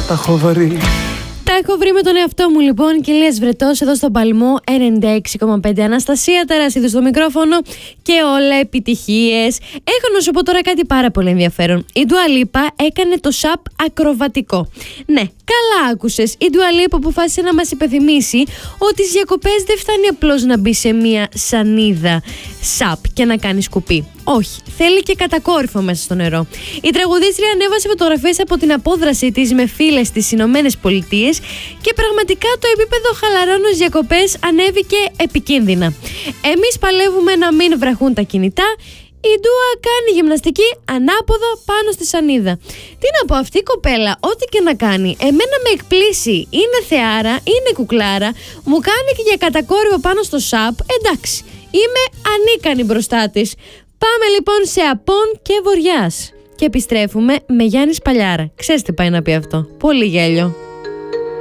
τα έχω βρει. Τα έχω βρει με τον εαυτό μου λοιπόν, Κιλίας Βρετός εδώ στον Παλμό 96,5. Αναστασία Τερασίδου στο μικρόφωνο και όλα επιτυχίες. Έχω να σου πω τώρα κάτι πάρα πολύ ενδιαφέρον. Η Dua Lipa έκανε το SUP ακροβατικό. Ναι, καλά άκουσες. Η Dua Lipa αποφάσισε να μας υπενθυμίσει ότι στις διακοπές δεν φτάνει απλώς να μπει σε μία σανίδα SUP και να κάνει σκουπί. Όχι, θέλει και κατακόρυφο μέσα στο νερό. Η τραγουδίστρια ανέβασε φωτογραφίες από την απόδρασή της με φίλες στις Ηνωμένες Πολιτείες και πραγματικά το επίπεδο χαλαρών στις διακοπές ανέβηκε επικίνδυνα. Εμείς παλεύουμε να μην βραχούν τα κινητά. Η Ντούα κάνει γυμναστική ανάποδα πάνω στη σανίδα. Τι να πω, αυτή η κοπέλα, ό,τι και να κάνει, εμένα με εκπλήσει. Είναι θεάρα, είναι κουκλάρα, μου κάνει και για κατακόρυφο πάνω στο SUP. Εντάξει, είμαι ανίκανη μπροστά της. Πάμε λοιπόν σε Απών και Βοριάς. Και επιστρέφουμε με Γιάννη Σπαλιάρα. Ξέρεις τι πάει να πει αυτό? Πολύ γέλιο.